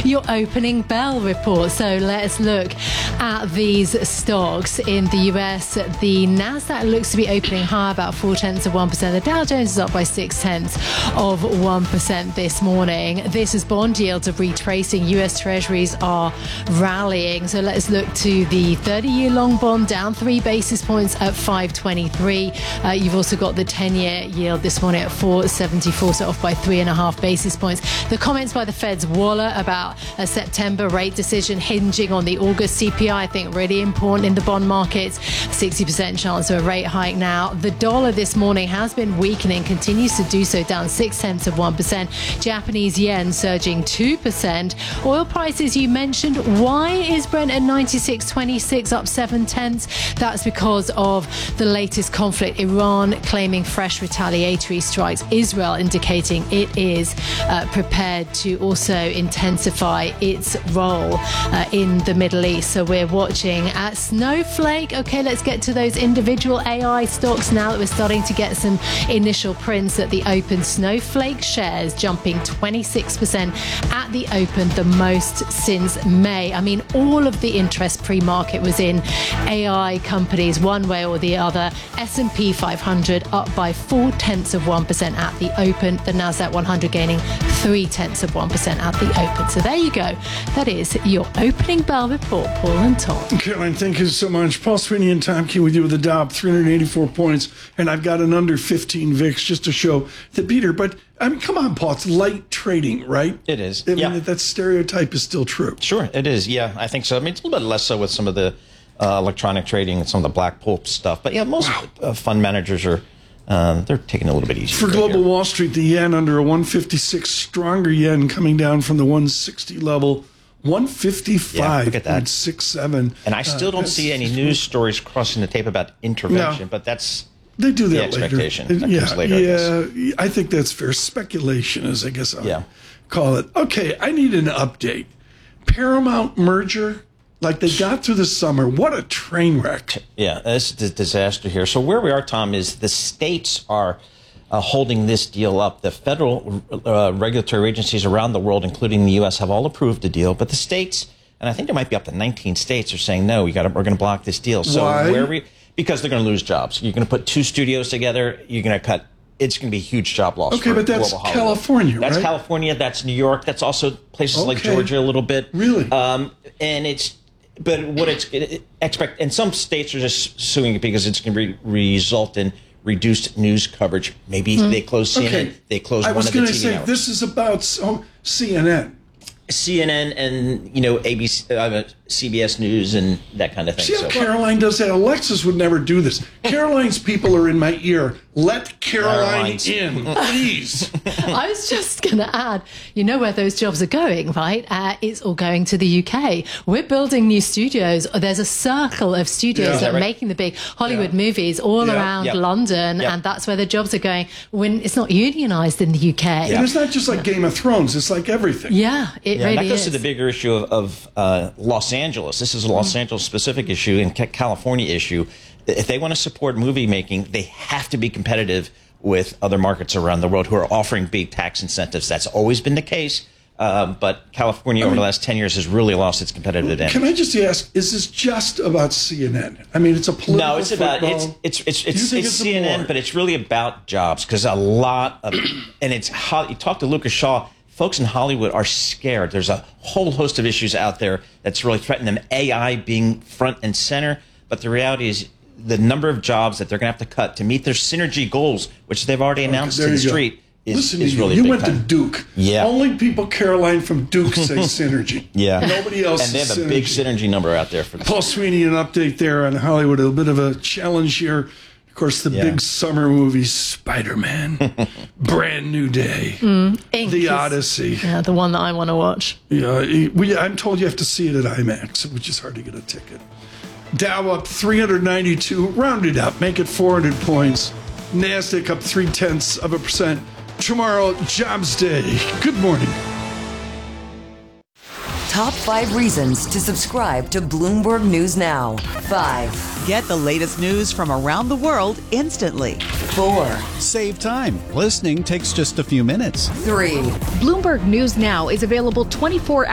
your opening bell report. So let's look at these stocks in the US. The Nasdaq looks to be opening higher, about 0.4%. The Dow Jones is up by 0.6% this morning. This is bond yields are retracing. US Treasuries are rallying. So let's look to the 30-year long bond, down 3 basis points at 5.23. You've also got the 10-year yield this morning at 4.74, so off by 3.5 basis points. The comments by the Fed's Waller about a September rate decision hinging on the August CPI, I think really important in the bond markets. 60% chance of a rate hike now. The dollar this morning has been weakening, continues to do so, down 0.6%. Japanese yen surging 2%. Oil prices you mentioned. Why is Brent at 96.26 up 0.7? That's because of the latest conflict. Iran claiming fresh retaliatory strikes. Israel indicating it is prepared to also intensify its role in the Middle East. So we're watching at Snowflake. Okay, let's get to those individual AI stocks now that we're starting to get some initial prints at the open. Snowflake shares jumping 26% at the open, the most since May. I mean, all of the interest pre-market was in AI companies one way or the other. S&P 500 up by 0.4% at the open. The Nasdaq 100 gaining 0.3% at the open. So there you go. That is your opening bell report, Paul and Tom. Caroline, thank you so much. Paul Sweeney and Tom Key with you with the Dow, 384 points, and I've got an under 15 VIX just to show the beater. But I mean, come on, Paul, it's light trading, right? It is. I mean, that stereotype is still true. Sure, it is. Yeah, I think so. I mean, it's a little bit less so with some of the electronic trading and some of the black pulp stuff. But yeah, most fund managers are they're taking it a little bit easier. For Global Wall Street, the yen under a 156, stronger yen coming down from the 160 level. 155, look at that. 6.7. And I still don't see any news stories crossing the tape about intervention, but that's they do that the expectation. later. That later, I think that's fair. Speculation, as I guess I'll call it. Okay, I need an update. Paramount merger, like they got through the summer. What a train wreck. Yeah, it's a disaster here. So where we are, Tom, is the states are holding this deal up. The federal regulatory agencies around the world, including the U.S., have all approved the deal. But the states, and I think there might be up to 19 states, are saying, no, we're going to block this deal. So why? Because they're going to lose jobs. You're going to put two studios together. You're going to cut. It's going to be a huge job loss. Okay, but that's California, That's right? California. That's New York. That's also places like Georgia a little bit. Really? And it's. But what expect, and some states are just suing it because it's going to result in reduced news coverage. Maybe they close CNN. They close one of the TV networks. I was going to say, this is about CNN. CNN and, ABC, CBS News and that kind of thing. See how Caroline does that? Alexis would never do this. Caroline's people are in my ear. Let Caroline in, please. I was just going to add, you know where those jobs are going, right? It's all going to the UK. We're building new studios. There's a circle of studios that are making the big Hollywood movies all around London, and that's where the jobs are going when it's not unionized in the UK. And it's not just like Game of Thrones. It's like everything. Yeah, it really that goes is. to the bigger issue of Los Angeles. This is a Los Angeles specific issue and California issue. If they want to support movie making, they have to be competitive with other markets around the world who are offering big tax incentives. That's always been the case. But California over the last 10 years has really lost its competitive advantage. Can I just ask, is this just about CNN? I mean, it's a political No, it's about it's CNN, but it's really about jobs because a lot of and it's you talk to Lucas Shaw. Folks in Hollywood are scared. There's a whole host of issues out there that's really threatening them. AI being front and center, but the reality is the number of jobs that they're going to have to cut to meet their synergy goals, which they've already announced to the street, is really big. You went to Duke. Yeah. Only people, Caroline, from Duke say synergy. Nobody else and they have synergy. A big synergy number out there for Paul Sweeney, an update there on Hollywood. A bit of a challenge here. Of course, the big summer movie, Spider-Man, Brand New Day, The Odyssey. Yeah, the one that I want to watch. Yeah, I'm told you have to see it at IMAX, which is hard to get a ticket. Dow up 392, round it up, make it 400 points. NASDAQ up 0.3%. Tomorrow, Jobs Day. Good morning. Top 5 reasons to subscribe to Bloomberg News Now. 5. Get the latest news from around the world instantly. 4. Save time. Listening takes just a few minutes. 3. Bloomberg News Now is available 24 hours